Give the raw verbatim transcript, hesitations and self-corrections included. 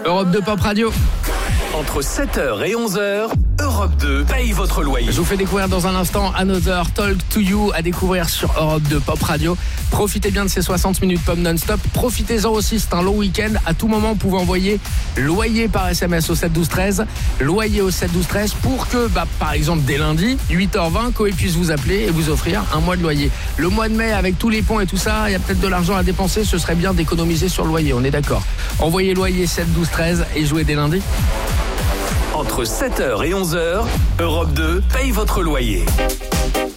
Europe deux Pop Radio. Entre sept heures et onze heures, Europe deux paye votre loyer. Je vous fais découvrir dans un instant Another Talk to You à découvrir sur Europe deux Pop Radio. Profitez bien de ces soixante minutes pop non-stop. Profitez-en aussi, c'est un long week-end. À tout moment, vous pouvez envoyer loyer par S M S au sept douze treize. Loyer au sept douze treize pour que, bah, par exemple, dès lundi, huit heures vingt, Koé puisse vous appeler et vous offrir un mois de loyer. Le mois de mai, avec tous les ponts et tout ça, il y a peut-être de l'argent à dépenser. Ce serait bien d'économiser sur le loyer, on est d'accord. Envoyez loyer sept douze treize et jouez dès lundi. Entre sept heures et onze heures, Europe deux paye votre loyer.